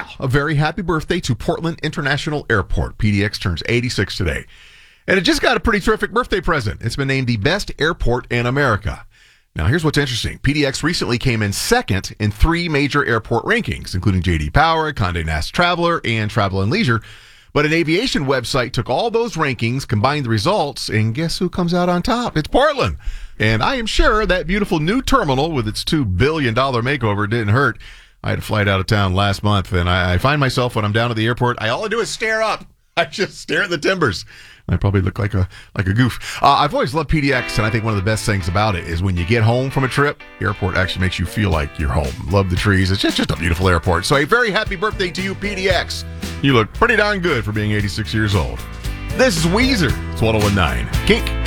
Yeah, a very happy birthday to Portland International Airport. PDX turns 86 today. And it just got a pretty terrific birthday present. It's been named the best airport in America. Now, here's what's interesting. PDX recently came in second in 3 major airport rankings, including J.D. Power, Condé Nast Traveler, and Travel + Leisure. But an aviation website took all those rankings, combined the results, and guess who comes out on top? It's Portland. And I am sure that beautiful new terminal with its $2 billion makeover didn't hurt. I had a flight out of town last month, and I find myself when I'm down at the airport, all I do is stare up. I just stare at the timbers. I probably look like a goof. I've always loved PDX, and I think one of the best things about it is when you get home from a trip, the airport actually makes you feel like you're home. Love the trees. It's just a beautiful airport. So a very happy birthday to you, PDX. You look pretty darn good for being 86 years old. This is Weezer. It's 101.9 Kink.